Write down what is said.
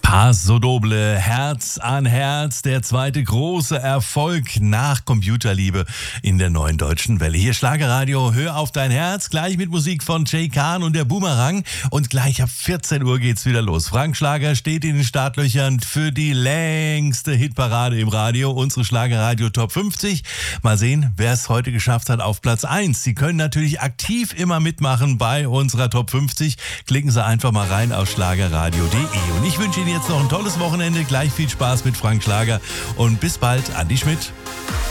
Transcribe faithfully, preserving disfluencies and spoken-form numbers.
Paso Doble, Herz an Herz, der zweite große Erfolg nach Computerliebe in der neuen deutschen Welle. Hier Schlagerradio, hör auf dein Herz, gleich mit Musik von Jay Khan und der Boomerang. Und gleich ab vierzehn Uhr geht's wieder los. Frank Schlager steht in den Startlöchern für die längste Hitparade im Radio, unsere Schlagerradio Top fünfzig. Mal sehen, wer es heute geschafft hat auf Platz eins. Sie können natürlich aktiv immer mitmachen bei unserer Top fünfzig. Klicken Sie einfach mal rein auf schlagerradio punkt de. Und ich wünsche Ihnen jetzt noch ein tolles Wochenende. Gleich viel Spaß mit Frank Schlager und bis bald, Andi Schmidt.